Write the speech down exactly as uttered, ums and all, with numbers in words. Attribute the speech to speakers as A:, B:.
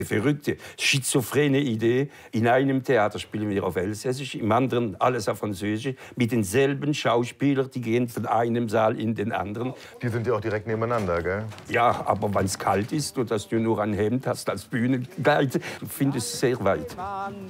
A: Verrückte, schizophrene Idee. In einem Theater spielen wir auf Elsässisch, im anderen alles auf Französisch, mit denselben Schauspielern, die gehen von einem Saal in den anderen.
B: Die sind ja auch direkt nebeneinander, gell?
A: Ja, aber wenn es kalt ist und dass du nur ein Hemd hast als Bühnenkleid, finde ich es sehr weit.